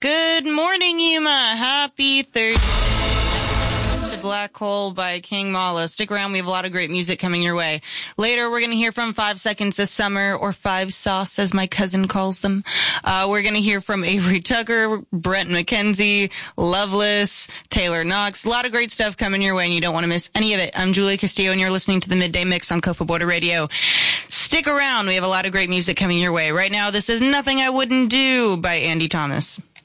Good morning, Yuma. Happy Thursday. To Black Hole by King Mala. Stick around. We have a lot of great music coming your way. Later, we're going to hear from 5 Seconds of Summer, or Five Sauce, as my cousin calls them. We're going to hear from Avery Tucker, Brent McKenzie, Loveless, Taylor Knox. A lot of great stuff coming your way, and you don't want to miss any of it. I'm Julie Castillo, and you're listening to the Midday Mix on Kofa Border Radio. Stick around. We have a lot of great music coming your way. Right now, this is Nothing I Wouldn't Do by Andy Thomas.